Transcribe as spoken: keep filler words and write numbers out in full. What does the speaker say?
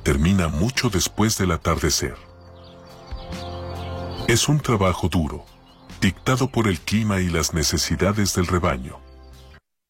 termina mucho después del atardecer. Es un trabajo duro, dictado por el clima y las necesidades del rebaño.